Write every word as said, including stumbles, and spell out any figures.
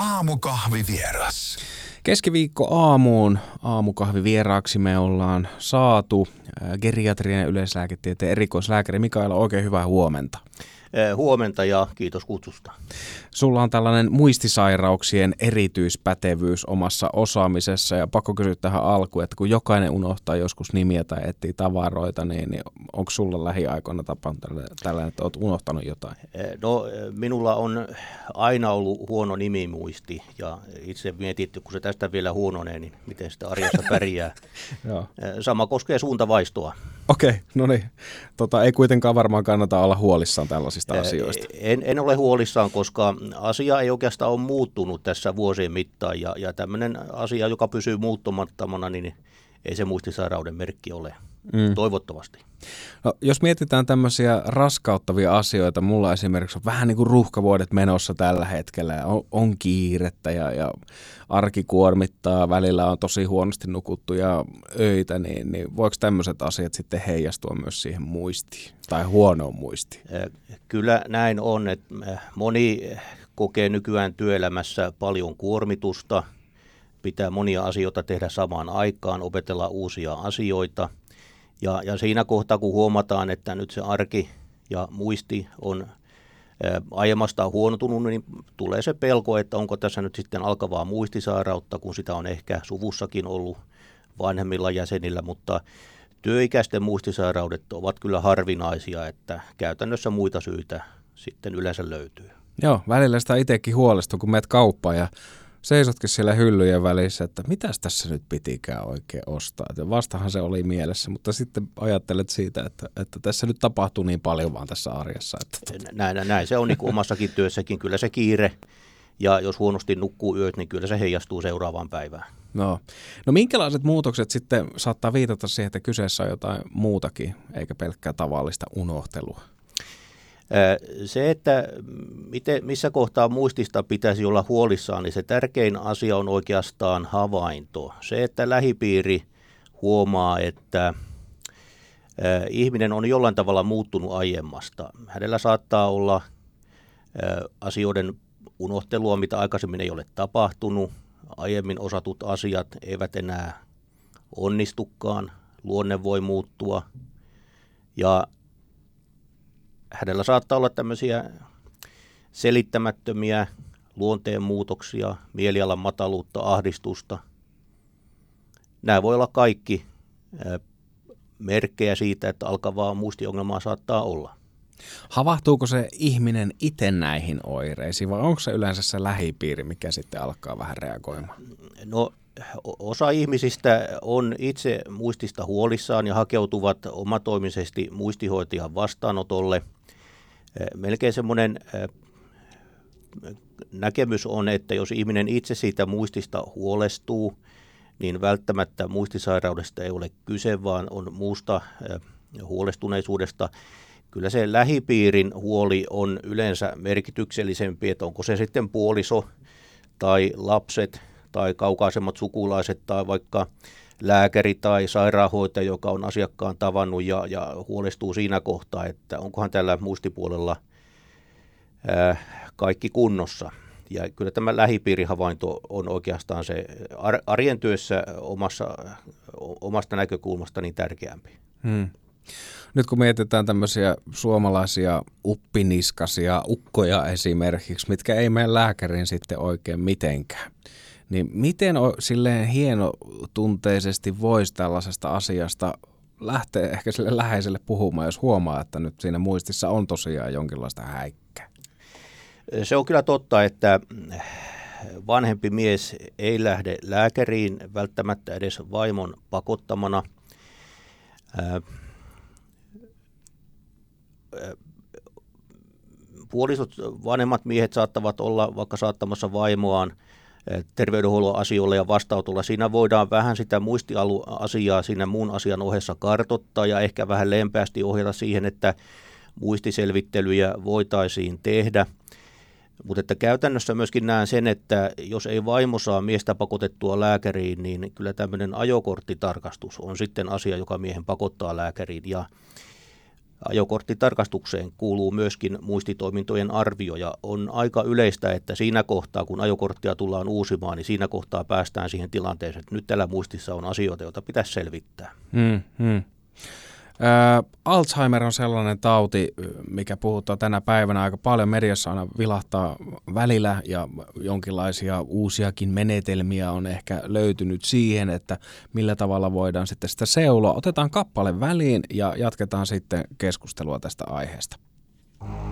Aamukahvivieras. Keskiviikko aamuun aamukahvivieraaksi me ollaan saatu geriatrian ja yleislääketieteen erikoislääkäri Mikaela. Oikein hyvää huomenta. Huomenta ja kiitos kutsusta. Sulla on tällainen muistisairauksien erityispätevyys omassa osaamisessa ja pakko kysyä tähän alkuun, että kun jokainen unohtaa joskus nimiä tai etsii tavaroita, niin, niin onko sulla lähiaikoina tapahtunut tällainen, että olet unohtanut jotain? No minulla on aina ollut huono nimimuisti ja itse mietin, että kun se tästä vielä huononee, niin miten sitä arjessa pärjää. Sama koskee suuntavaistoa. Okei, okay, no niin. Tota, ei kuitenkaan varmaan kannata olla huolissaan tällaisista asioista. En, en ole huolissaan, koska asia ei oikeastaan ole muuttunut tässä vuosien mittaan ja, ja tämmöinen asia, joka pysyy muuttumattomana, niin ei se muistisairauden merkki ole, mm. toivottavasti. No, jos mietitään tämmöisiä raskauttavia asioita, mulla esimerkiksi on vähän niin kuin ruuhkavuodet menossa tällä hetkellä ja on, on kiirettä ja, ja arki kuormittaa, välillä on tosi huonosti nukuttuja öitä, niin, niin voiko tämmöiset asiat sitten heijastua myös siihen muistiin tai huonoon muistiin? Kyllä näin on, että moni kokee nykyään työelämässä paljon kuormitusta, pitää monia asioita tehdä samaan aikaan, opetella uusia asioita. Ja, ja siinä kohtaa, kun huomataan, että nyt se arki ja muisti on ää, aiemmasta huonontunut, niin tulee se pelko, että onko tässä nyt sitten alkavaa muistisairautta, kun sitä on ehkä suvussakin ollut vanhemmilla jäsenillä, mutta työikäisten muistisairaudet ovat kyllä harvinaisia, että käytännössä muita syitä sitten yleensä löytyy. Joo, välillä sitä itsekin huolestuu, kun menet kauppaan ja seisotkin siellä hyllyjen välissä, että mitäs tässä nyt pitikään oikein ostaa. Ja vastahan se oli mielessä, mutta sitten ajattelet siitä, että, että tässä nyt tapahtuu niin paljon vaan tässä arjessa. Että... Näin, näin se on niin kuin omassakin työssäkin. Kyllä se kiire ja jos huonosti nukkuu yöt, niin kyllä se heijastuu seuraavaan päivään. No, no minkälaiset muutokset sitten saattaa viitata siihen, että kyseessä on jotain muutakin, eikä pelkkää tavallista unohtelua? Se, että miten, missä kohtaa muistista pitäisi olla huolissaan, niin se tärkein asia on oikeastaan havainto. Se, että lähipiiri huomaa, että ihminen on jollain tavalla muuttunut aiemmasta. Hänellä saattaa olla asioiden unohtelua, mitä aikaisemmin ei ole tapahtunut. Aiemmin osatut asiat eivät enää onnistukaan, luonne voi muuttua ja hänellä saattaa olla tämmöisiä selittämättömiä luonteen muutoksia, mielialan mataluutta, ahdistusta. Nämä voi olla kaikki merkkejä siitä, että alkavaa muistiongelmaa saattaa olla. Havahtuuko se ihminen itse näihin oireisiin vai onko se yleensä se lähipiiri, mikä sitten alkaa vähän reagoimaan? No osa ihmisistä on itse muistista huolissaan ja hakeutuvat omatoimisesti muistihoitajan vastaanotolle. Melkein semmoinen näkemys on, että jos ihminen itse siitä muistista huolestuu, niin välttämättä muistisairaudesta ei ole kyse, vaan on muusta huolestuneisuudesta. Kyllä se lähipiirin huoli on yleensä merkityksellisempi, että onko se sitten puoliso tai lapset tai kaukaisemmat sukulaiset tai vaikka lääkäri tai sairaanhoitaja, joka on asiakkaan tavannut ja, ja huolestuu siinä kohtaa, että onkohan tällä muistipuolella ää, kaikki kunnossa. Ja kyllä tämä lähipiirihavainto on oikeastaan se arjen työssä omassa, omasta näkökulmasta niin tärkeämpi. Hmm. Nyt kun mietitään tämmöisiä suomalaisia uppiniskasia ukkoja esimerkiksi, mitkä ei mene lääkäriin sitten oikein mitenkään, niin miten silleen hienotunteisesti voisi tällaisesta asiasta lähteä ehkä sille läheiselle puhumaan, jos huomaa, että nyt siinä muistissa on tosiaan jonkinlaista häikkää? Se on kyllä totta, että vanhempi mies ei lähde lääkäriin välttämättä edes vaimon pakottamana. Puolisot, vanhemmat miehet saattavat olla vaikka saattamassa vaimoaan terveydenhuollon asioilla ja vastaanotolla. Siinä voidaan vähän sitä muistiasiaa siinä muun asian ohessa kartoittaa ja ehkä vähän lempeästi ohjata siihen, että muistiselvittelyjä voitaisiin tehdä. Mutta että käytännössä myöskin näen sen, että jos ei vaimo saa miestä pakotettua lääkäriin, niin kyllä tämmöinen ajokorttitarkastus on sitten asia, joka miehen pakottaa lääkäriin. Ja ajokorttitarkastukseen kuuluu myöskin muistitoimintojen arvio ja on aika yleistä, että siinä kohtaa, kun ajokorttia tullaan uusimaan, niin siinä kohtaa päästään siihen tilanteeseen, että nyt tällä muistissa on asioita, joita pitäisi selvittää. Hmm, hmm. Äh, Alzheimer on sellainen tauti, mikä puhutaan tänä päivänä aika paljon. Mediassa aina vilahtaa välillä ja jonkinlaisia uusiakin menetelmiä on ehkä löytynyt siihen, että millä tavalla voidaan sitten sitä seuloa. Otetaan kappale väliin ja jatketaan sitten keskustelua tästä aiheesta.